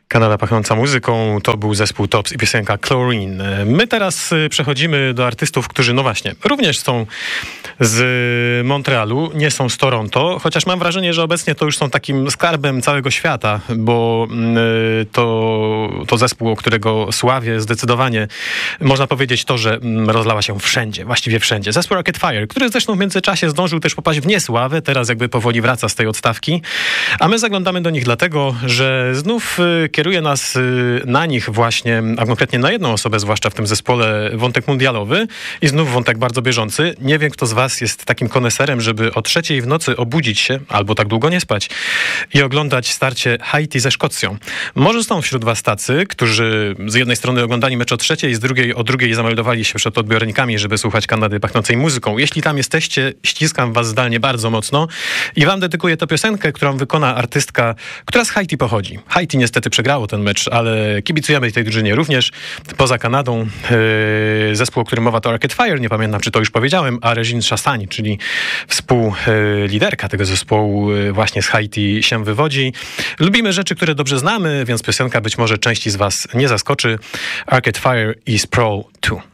Kanada pachnąca muzyką, to był zespół Tops i piosenka Chlorine. My teraz przechodzimy do artystów, którzy no właśnie, również są z Montrealu, nie są z Toronto, chociaż mam wrażenie, że obecnie to już są takim skarbem całego świata, bo to zespół, o którego sławie zdecydowanie można powiedzieć to, że rozlała się wszędzie, właściwie wszędzie. Zespół Arcade Fire, który zresztą w międzyczasie zdążył też popaść w niesławę, teraz jakby powoli wraca z tej odstawki, a my zaglądamy do nich dlatego, że znów kieruje nas na nich właśnie, a konkretnie na jedną osobę zwłaszcza w tym zespole, wątek mundialowy i znów wątek bardzo bieżący. Nie wiem, kto z was jest takim koneserem, żeby o 3:00 w nocy obudzić się, albo tak długo nie spać i oglądać starcie Haiti ze Szkocją. Może są wśród was tacy, którzy z jednej strony oglądali mecz o 3:00, z drugiej o 2:00 zameldowali się przed odbiornikami, żeby słuchać Kanady pachnącej muzyką. Jeśli tam jesteście, ściskam was zdalnie bardzo mocno i wam dedykuję tę piosenkę, którą wykona artystka, która z Haiti pochodzi. Haiti niestety przegrało ten mecz, ale kibicujemy tej drużynie również. Poza Kanadą zespół, o którym mowa, to Arcade Fire, nie pamiętam, czy to już powiedziałem, a Régine Chassagne, czyli współliderka tego zespołu, właśnie z Haiti się wywodzi. Lubimy rzeczy, które dobrze znamy, więc piosenka być może części z was nie zaskoczy. Arcade Fire i Sprawl 2.